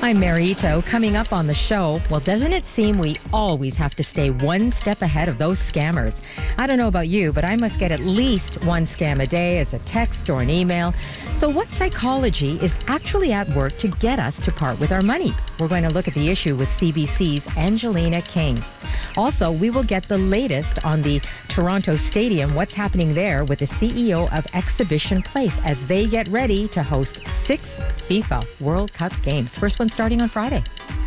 I'm Mary Ito. Coming up on the show, well, doesn't it seem we always have to stay one step ahead of those scammers? I don't know about you, but I must get at least one scam a day as a text or an email. So what psychology is actually at work to get us to part with our money? We're going to look at the issue with CBC's Angelina King. Also, we will get the latest on the Toronto Stadium, what's happening there with the CEO of Exhibition Place as they get ready to host 6 FIFA World Cup games. First one starting on Friday.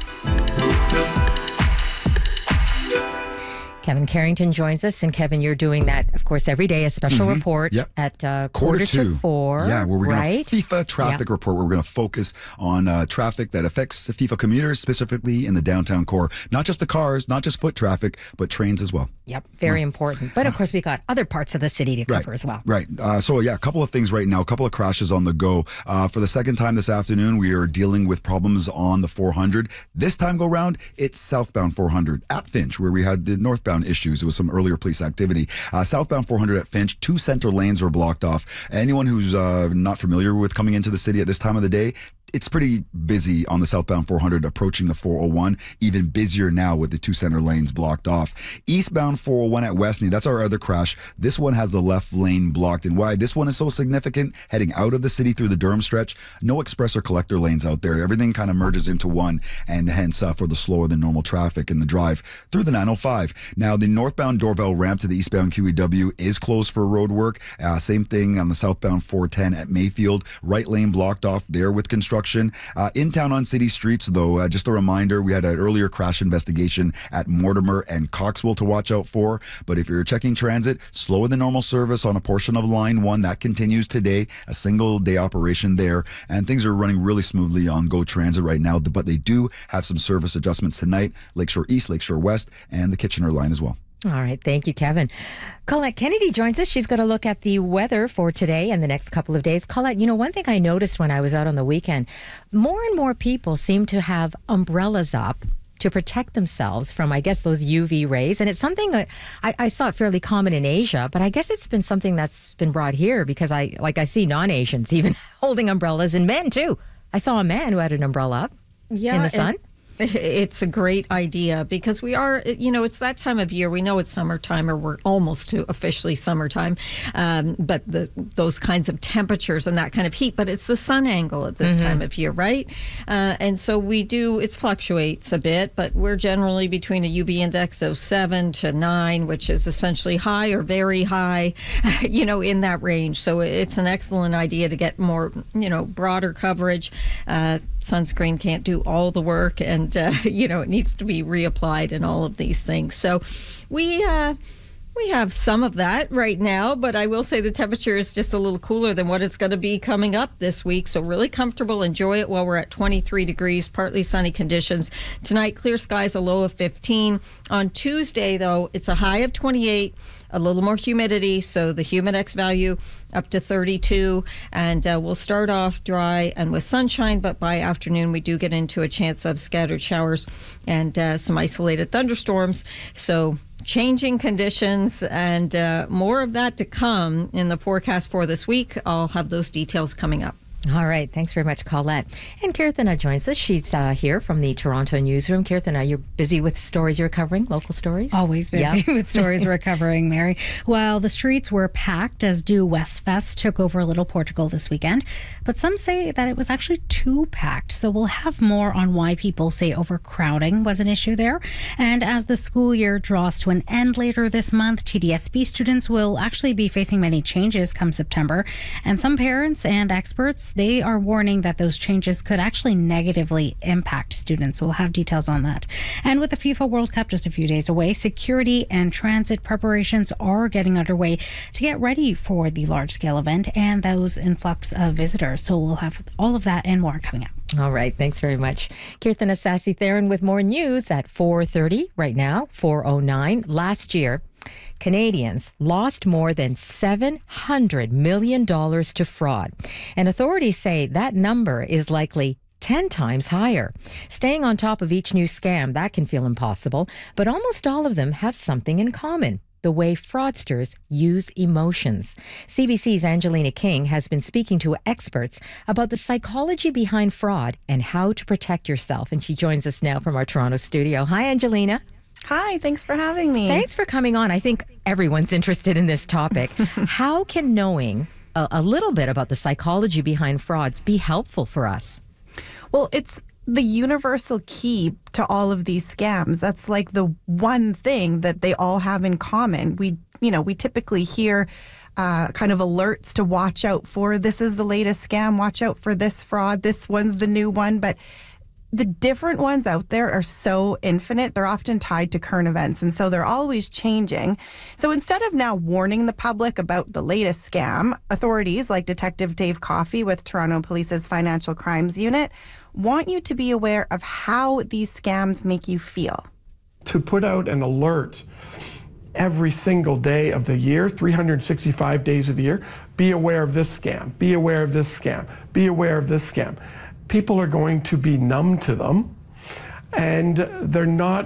Kevin Carrington joins us. And Kevin, you're doing that, of course, every day, a special report at quarter to 4. Yeah, where we're going to FIFA traffic report, where we're going to focus on traffic that affects the FIFA commuters, specifically in the downtown core. Not just the cars, not just foot traffic, but trains as well. Yep, very important. But of course, we got other parts of the city to cover as well. Right. So, a couple of things right now, a couple of crashes on the go. For the second time this afternoon, we are dealing with problems on the 400. This time go round, it's southbound 400 at Finch, where we had the northbound issues. It was some earlier police activity. Southbound 400 at Finch, 2 center lanes are blocked off. Anyone who's not familiar with coming into the city at this time of the day, it's pretty busy on the southbound 400 approaching the 401, even busier now with the 2 center lanes blocked off. Eastbound 401 at Westney, that's our other crash. This one has the left lane blocked. And why this one is so significant, heading out of the city through the Durham stretch, no express or collector lanes out there. Everything kind of merges into one, and hence for the slower than normal traffic in the drive through the 905. Now, the northbound Dorval ramp to the eastbound QEW is closed for road work. Same thing on the southbound 410 at Mayfield. Right lane blocked off there with construction. In town on city streets, though, just a reminder, we had an earlier crash investigation at Mortimer and Coxwell to watch out for. But if you're checking transit, slower than normal service on a portion of line 1. That continues today, a single day operation there. And things are running really smoothly on GO Transit right now. But they do have some service adjustments tonight, Lakeshore East, Lakeshore West, and the Kitchener line as well. All right. Thank you, Kevin. Colette Kennedy joins us. She's going to look at the weather for today and the next couple of days. Colette, one thing I noticed when I was out on the weekend, more and more people seem to have umbrellas up to protect themselves from, I guess, those UV rays. And it's something that I saw it fairly common in Asia, but I guess it's been something that's been brought here because I see non-Asians even holding umbrellas, and men too. I saw a man who had an umbrella up in the sun. It's a great idea because we are, it's that time of year. We know it's summertime, or we're almost to officially summertime, but those kinds of temperatures and that kind of heat, but it's the sun angle at this time of year, right? And so it fluctuates a bit, but we're generally between a UV index of 7 to 9, which is essentially high or very high, in that range. So it's an excellent idea to get more, broader coverage. Sunscreen can't do all the work, and it needs to be reapplied and all of these things. So we have some of that right now, but I will say the temperature is just a little cooler than what it's going to be coming up this week. So really comfortable. Enjoy it while we're at 23 degrees, partly sunny conditions. Tonight, clear skies, a low of 15. On Tuesday, though, it's a high of 28. A little more humidity, so the Humidex value up to 32, and we'll start off dry and with sunshine, but by afternoon we do get into a chance of scattered showers and some isolated thunderstorms. So changing conditions, and more of that to come in the forecast for this week. I'll have those details coming up. All right. Thanks very much, Colette. And Kirthana joins us. She's here from the Toronto newsroom. Kirthana, you're busy with stories you're covering, local stories? Always busy with stories we're covering, Mary. Well, the streets were packed as Due Westfest took over Little Portugal this weekend, but some say that it was actually too packed. So we'll have more on why people say overcrowding was an issue there. And as the school year draws to an end later this month, TDSB students will actually be facing many changes come September. And some parents and experts, they are warning that those changes could actually negatively impact students. We'll have details on that. And with the FIFA World Cup just a few days away, security and transit preparations are getting underway to get ready for the large-scale event and those influx of visitors. So we'll have all of that and more coming up. All right. Thanks very much. Kirthana Sassy Theron with more news at 4:30 right now, 4:09. Last year, Canadians lost more than $700 million to fraud. And authorities say that number is likely 10 times higher. Staying on top of each new scam, that can feel impossible, but almost all of them have something in common. the way fraudsters use emotions. CBC's Angelina King has been speaking to experts about the psychology behind fraud and how to protect yourself. And she joins us now from our Toronto studio. Hi, Angelina. Hi, thanks for having me. Thanks for coming on. I think everyone's interested in this topic. How can knowing a little bit about the psychology behind frauds be helpful for us? Well, it's the universal key to all of these scams. That's like the one thing that they all have in common. We typically hear kind of alerts to watch out for. This is the latest scam. Watch out for this fraud. This one's the new one. But the different ones out there are so infinite. They're often tied to current events, and so they're always changing. So instead of now warning the public about the latest scam, authorities like Detective Dave Coffey with Toronto Police's Financial Crimes Unit want you to be aware of how these scams make you feel. To put out an alert every single day of the year, 365 days of the year, be aware of this scam, be aware of this scam, be aware of this scam. People are going to be numb to them, and they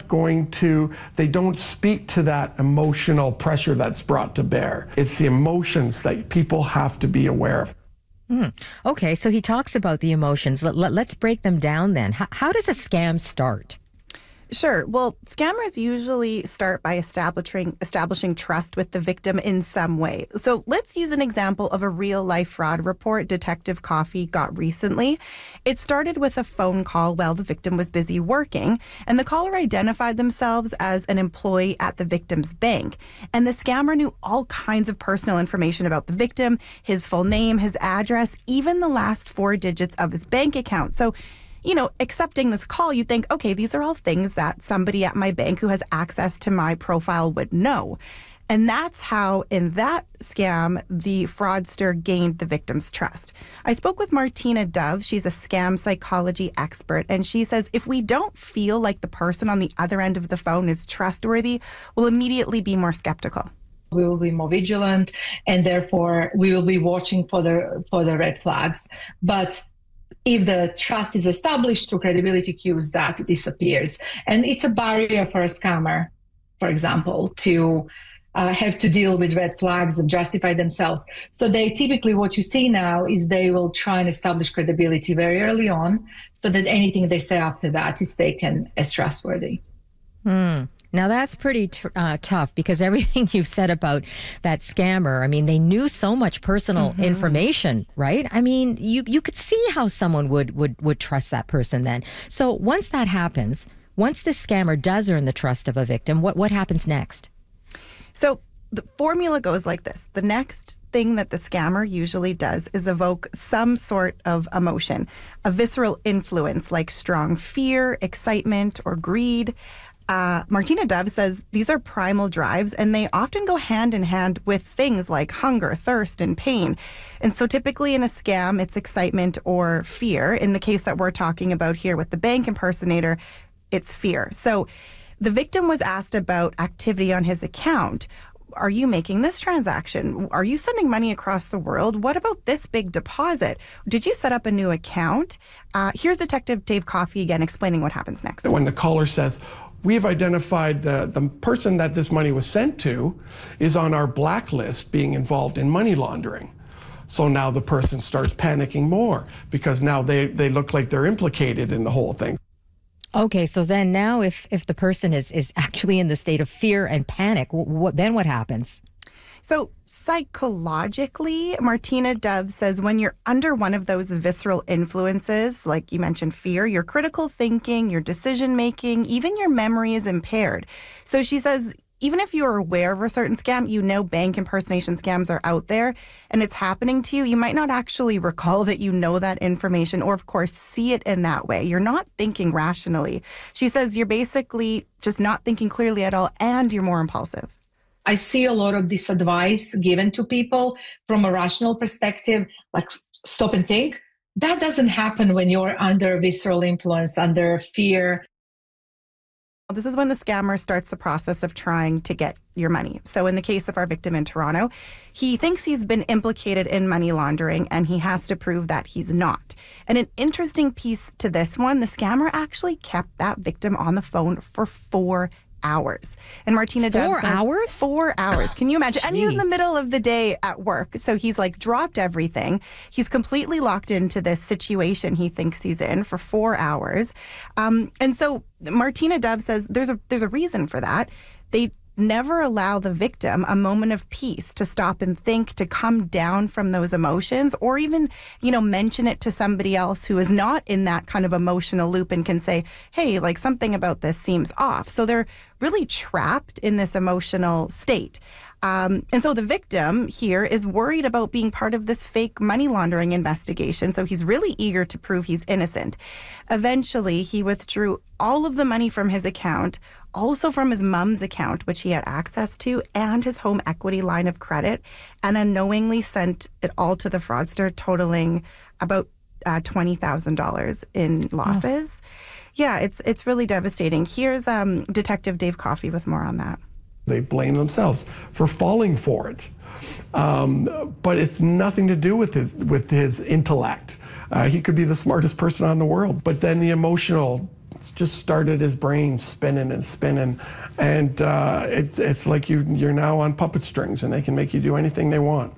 don't speak to that emotional pressure that's brought to bear. It's the emotions that people have to be aware of. Okay, so he talks about the emotions. Let's break them down then. How does a scam start? Sure. Well, scammers usually start by establishing trust with the victim in some way. So let's use an example of a real-life fraud report Detective Coffey got recently. It started with a phone call while the victim was busy working, and the caller identified themselves as an employee at the victim's bank. And the scammer knew all kinds of personal information about the victim, his full name, his address, even the last 4 digits of his bank account. So accepting this call, you think, okay, these are all things that somebody at my bank who has access to my profile would know. And that's how, in that scam, the fraudster gained the victim's trust. I spoke with Martina Dove. She's a scam psychology expert, and she says if we don't feel like the person on the other end of the phone is trustworthy, we'll immediately be more skeptical. We will be more vigilant, and therefore we will be watching for the red flags. But if the trust is established through credibility cues, that disappears. And it's a barrier for a scammer, for example, to have to deal with red flags and justify themselves. So they typically, what you see now is they will try and establish credibility very early on so that anything they say after that is taken as trustworthy. Now, that's pretty tough, because everything you've said about that scammer, I mean, they knew so much personal information, right? I mean, you could see how someone would trust that person then. So once that happens, once the scammer does earn the trust of a victim, what happens next? So the formula goes like this. The next thing that the scammer usually does is evoke some sort of emotion, a visceral influence like strong fear, excitement, or greed. Martina Dove says these are primal drives, and they often go hand in hand with things like hunger, thirst, and pain. And so typically in a scam, it's excitement or fear. In the case that we're talking about here with the bank impersonator, it's fear. So the victim was asked about activity on his account. Are you making this transaction? Are you sending money across the world? What about this big deposit? Did you set up a new account? Here's Detective Dave Coffey again explaining what happens next. When the caller says, we've identified the person that this money was sent to is on our blacklist being involved in money laundering. So now the person starts panicking more because now they look like they're implicated in the whole thing. Okay, so then now if the person is actually in the state of fear and panic, what happens? So psychologically, Martina Dove says when you're under one of those visceral influences, like you mentioned fear, your critical thinking, your decision making, even your memory is impaired. So she says even if you're aware of a certain scam, you know bank impersonation scams are out there and it's happening to you, you might not actually recall that you know that information or, of course, see it in that way. You're not thinking rationally. She says you're basically just not thinking clearly at all, and you're more impulsive. I see a lot of this advice given to people from a rational perspective, like stop and think. That doesn't happen when you're under visceral influence, under fear. This is when the scammer starts the process of trying to get your money. So in the case of our victim in Toronto, he thinks he's been implicated in money laundering and he has to prove that he's not. And an interesting piece to this one, the scammer actually kept that victim on the phone for 4 hours. hours. And Martina Dove 4 says, hours? 4 hours. Can you imagine? And he's in Gee. the middle of the day at work. So he's like dropped everything. He's completely locked into this situation he thinks he's in for 4 hours. And so Martina Dove says there's a reason for that. They never allow the victim a moment of peace to stop and think, to come down from those emotions, or even, mention it to somebody else who is not in that kind of emotional loop and can say, hey, like something about this seems off. So they're really trapped in this emotional state. And so the victim here is worried about being part of this fake money laundering investigation. So he's really eager to prove he's innocent. Eventually, he withdrew all of the money from his account, also from his mom's account, which he had access to, and his home equity line of credit, and unknowingly sent it all to the fraudster, totaling about $20,000 in losses. Yeah, it's really devastating. Here's Detective Dave Coffey with more on that. They blame themselves for falling for it. But it's nothing to do with his intellect. He could be the smartest person on the world, but then the emotional just started his brain spinning and spinning. And it's like you're now on puppet strings and they can make you do anything they want.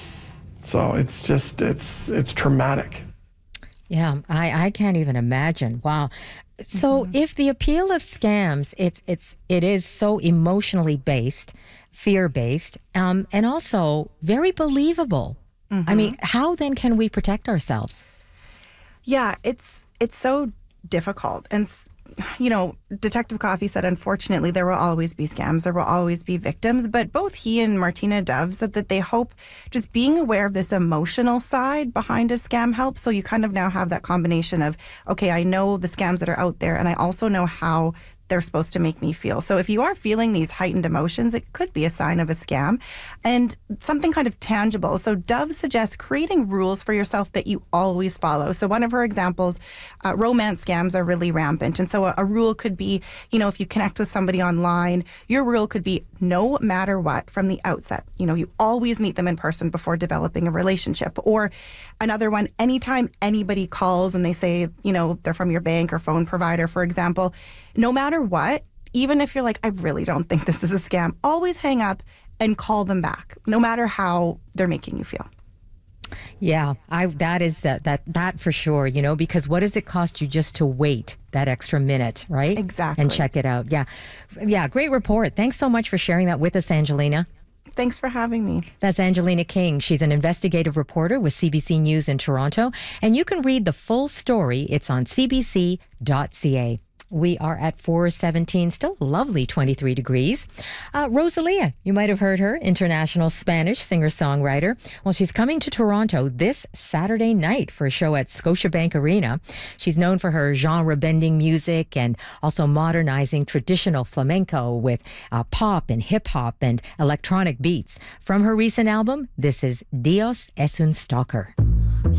So it's just, it's traumatic. Yeah, I can't even imagine. Wow. So if the appeal of scams, it is so emotionally based, fear-based, and also very believable. I mean, how then can we protect ourselves? Yeah, it's so difficult. And, Detective Coffey said, unfortunately, there will always be scams. There will always be victims. But both he and Martina Dove said that they hope just being aware of this emotional side behind a scam helps. So you kind of now have that combination of, okay, I know the scams that are out there, and I also know how they're supposed to make me feel. So if you are feeling these heightened emotions, it could be a sign of a scam, and something kind of tangible. So Dove suggests creating rules for yourself that you always follow. So one of her examples, romance scams are really rampant. And so a rule could be, if you connect with somebody online, your rule could be no matter what from the outset. You always meet them in person before developing a relationship. Or another one, anytime anybody calls and they say, they're from your bank or phone provider, for example, no matter what, even if you're like, I really don't think this is a scam, always hang up and call them back, no matter how they're making you feel. Yeah, that is that for sure, because what does it cost you just to wait that extra minute, right? Exactly. And check it out. Yeah, great report. Thanks so much for sharing that with us, Angelina. Thanks for having me. That's Angelina King. She's an investigative reporter with CBC News in Toronto, and you can read the full story. It's on cbc.ca. We are at 4:17, still lovely 23 degrees. Rosalia, you might have heard her, international Spanish singer-songwriter. Well, she's coming to Toronto this Saturday night for a show at Scotiabank Arena. She's known for her genre-bending music and also modernizing traditional flamenco with pop and hip-hop and electronic beats. From her recent album, this is Dios es un Stalker.